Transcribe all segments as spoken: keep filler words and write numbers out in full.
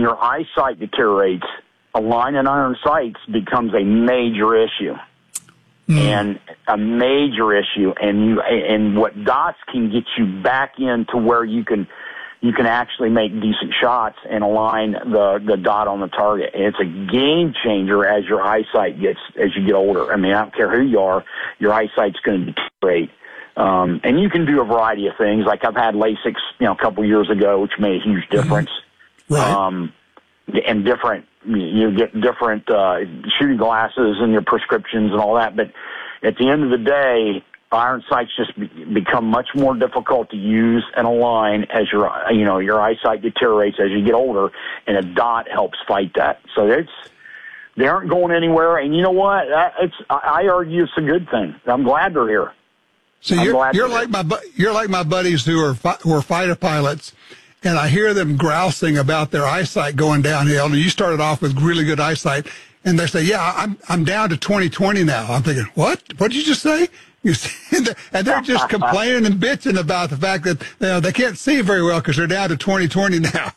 your eyesight deteriorates, aligning iron sights becomes a major issue. Mm. And a major issue. And you, and what dots can get you back into where you can, you can actually make decent shots and align the, the dot on the target. And it's a game changer as your eyesight gets, as you get older. I mean, I don't care who you are, your eyesight's going to deteriorate. Um, and you can do a variety of things. Like I've had LASIK, you know, a couple years ago, which made a huge difference. Mm-hmm. Right. Um, and different, you get different, uh, shooting glasses and your prescriptions and all that. But at the end of the day, iron sights just be, become much more difficult to use and align as your, you know, your eyesight deteriorates as you get older, and a dot helps fight that. So it's, they aren't going anywhere. And you know what? It's, I argue it's a good thing. I'm glad they're here. So you're, you're like my, you're like my buddies who are, who are fighter pilots. And I hear them grousing about their eyesight going downhill. And you started off with really good eyesight, and they say, "Yeah, I'm I'm down to twenty twenty now." I'm thinking, "What? What did you just say?" You see, and they're just complaining and bitching about the fact that you know, they can't see very well because they're down to twenty twenty now.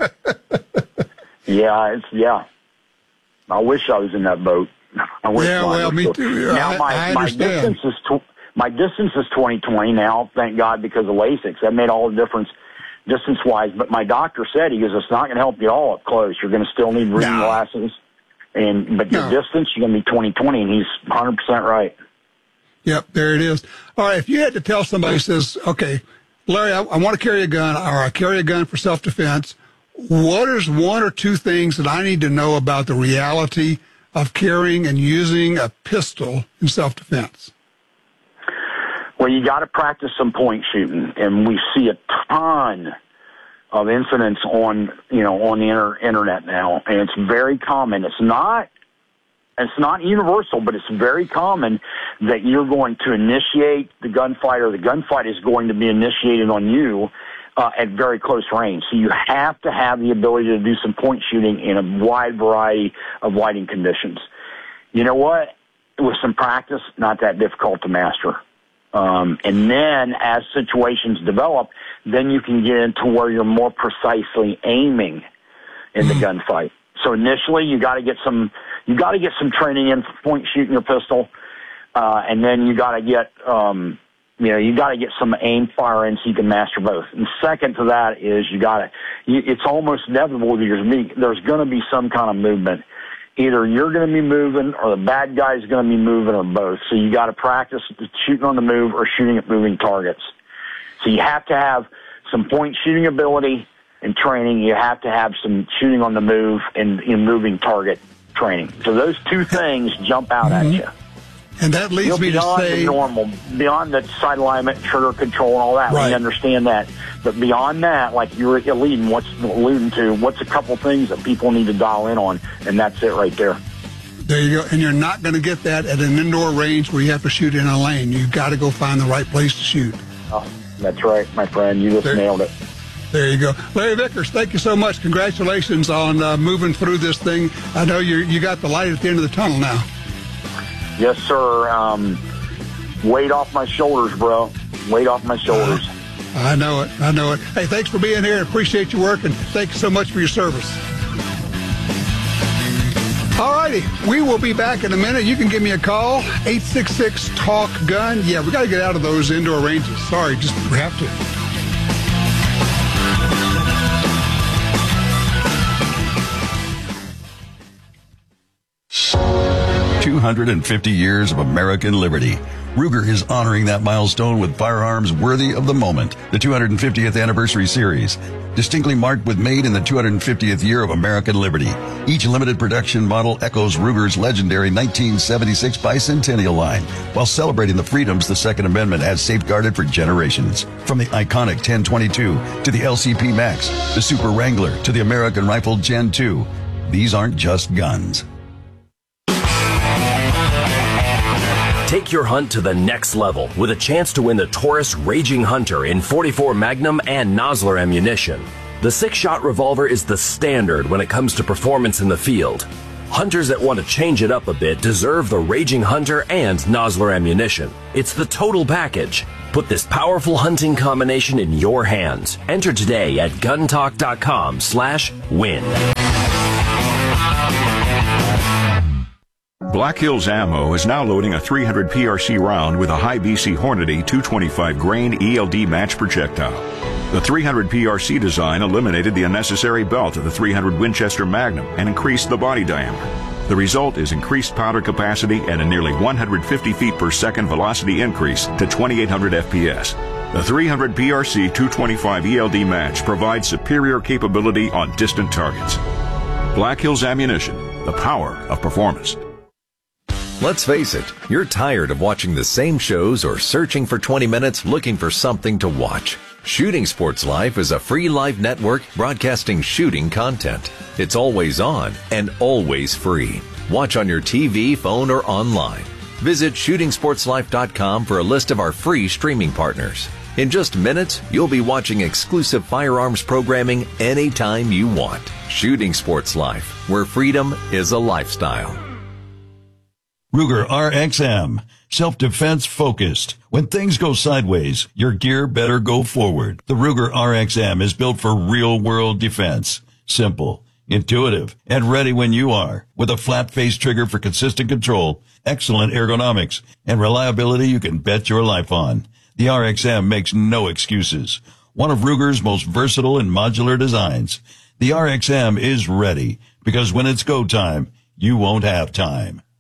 yeah, it's yeah. I wish I was in that boat. I wish yeah, well, me too. Now I, my I my understand. distance is tw- my distance is twenty twenty now. Thank God, because of LASIK. That made all the difference. Distance-wise, but my doctor said, he goes, it's not going to help you all up close. You're going to still need reading no. glasses, and but your no. distance, you're going to be twenty twenty, and he's one hundred percent right. Yep, there it is. All right, if you had to tell somebody who says, okay, Larry, I, I want to carry a gun, or I carry a gun for self-defense, what is one or two things that I need to know about the reality of carrying and using a pistol in self-defense? Well, you got to practice some point shooting, and we see a ton of incidents on, you know, on the inter- internet now, and it's very common. It's not, it's not universal, but it's very common that you're going to initiate the gunfight, or the gunfight is going to be initiated on you uh, at very close range. So you have to have the ability to do some point shooting in a wide variety of lighting conditions. You know what? With some practice, not that difficult to master. Um, and then as situations develop, then you can get into where you're more precisely aiming in the gunfight. So initially, you got to get some, you got to get some training in point shooting your pistol, uh, and then you got to get, um, you know, you got to get some aim fire in so you can master both. And second to that is you got to, it's almost inevitable that there's, there's going to be some kind of movement. Either you're going to be moving or the bad guy's going to be moving, or both. So you got to practice shooting on the move or shooting at moving targets. So you have to have some point shooting ability and training. You have to have some shooting on the move and, and moving target training. So those two things jump out mm-hmm. at you. And that leads You're me to say... beyond the normal, beyond the sight alignment, trigger control, and all that. Right. We understand that. But beyond that, like you were alluding, what's alluding to, what's a couple things that people need to dial in on, and that's it right there. There you go. And you're not going to get that at an indoor range where you have to shoot in a lane. You've got to go find the right place to shoot. Oh, that's right, my friend. You just there, nailed it. There you go. Larry Vickers, thank you so much. Congratulations on uh, moving through this thing. I know you you got the light at the end of the tunnel now. Yes, sir. Um, weight off my shoulders, bro. Weight off my shoulders. Uh, I know it. I know it. Hey, thanks for being here. Appreciate your work, and thank you so much for your service. All righty. We will be back in a minute. You can give me a call, eight six six, talk gun. Yeah, we got to get out of those indoor ranges. Sorry, just we have to. two hundred fifty years of American liberty. Ruger is honoring that milestone with firearms worthy of the moment. The two hundred fiftieth Anniversary Series, distinctly marked with made in the two hundred fiftieth year of American liberty. Each limited production model echoes Ruger's legendary nineteen seventy-six bicentennial line, while celebrating the freedoms the Second Amendment has safeguarded for generations. From the iconic ten twenty-two to the L C P Max, the Super Wrangler to the American Rifle Gen two. These aren't just guns. Take your hunt to the next level with a chance to win the Taurus Raging Hunter in forty-four Magnum and Nosler ammunition. The six-shot revolver is the standard when it comes to performance in the field. Hunters that want to change it up a bit deserve the Raging Hunter and Nosler ammunition. It's the total package. Put this powerful hunting combination in your hands. Enter today at guntalk dot com slash win. Black Hills Ammo is now loading a three hundred P R C round with a high B C Hornady two twenty-five grain E L D match projectile. The three hundred P R C design eliminated the unnecessary belt of the three hundred Winchester Magnum and increased the body diameter. The result is increased powder capacity and a nearly one hundred fifty feet per second velocity increase to twenty-eight hundred F P S. The three hundred P R C two twenty-five E L D match provides superior capability on distant targets. Black Hills Ammunition, the power of performance. Let's face it, you're tired of watching the same shows or searching for twenty minutes looking for something to watch. Shooting Sports Life is a free live network broadcasting shooting content. It's always on and always free. Watch on your T V, phone, or online. Visit shooting sports life dot com for a list of our free streaming partners. In just minutes, you'll be watching exclusive firearms programming anytime you want. Shooting Sports Life, where freedom is a lifestyle. Ruger R X M. Self-defense focused. When things go sideways, your gear better go forward. The Ruger R X M is built for real-world defense. Simple, intuitive, and ready when you are. With a flat-face trigger for consistent control, excellent ergonomics, and reliability you can bet your life on. The R X M makes no excuses. One of Ruger's most versatile and modular designs. The R X M is ready, because when it's go time, you won't have time.